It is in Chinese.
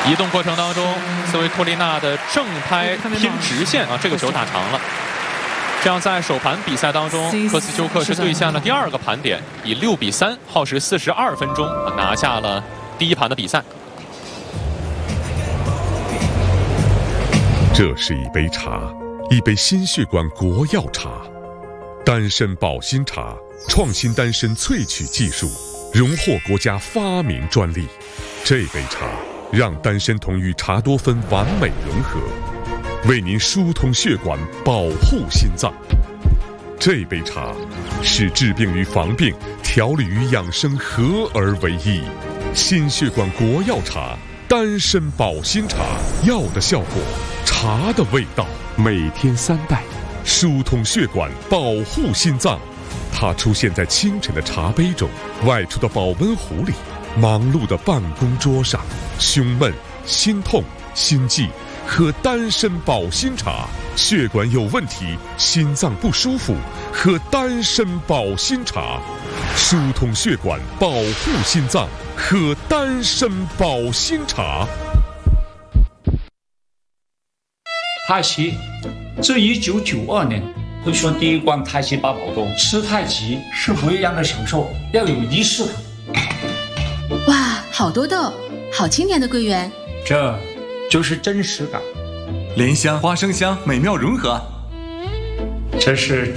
移动过程当中，斯维托利娜的正拍拼直线啊，这个球打长了。这样在首盘比赛当中，科斯丘克是兑现了第2个盘点，以6-3，耗时42分钟拿下了第1盘的比赛。 这是一杯茶，一杯心血管国药茶，丹参保心茶，创新丹参萃取技术，荣获国家发明专利。这杯茶让丹参酮与茶多酚完美融合，为您疏通血管，保护心脏。这杯茶是治病与防病、调理与养生合而为一。心血管国药茶，丹参保心茶，药的效果，茶的味道，每天3袋，疏通血管，保护心脏。它出现在清晨的茶杯中，外出的保温壶里，忙碌的办公桌上。胸闷、心痛、心悸，喝丹参保心茶；血管有问题、心脏不舒服，喝丹参保心茶。疏通血管，保护心脏，喝丹参保心茶。 太极，自1992年推出第一罐太极8宝粥，吃太极是不一样的享受，要有仪式感。 哇，好多豆，好清甜的桂圆， 这就是真实感。 莲香、花生香美妙融合， 这是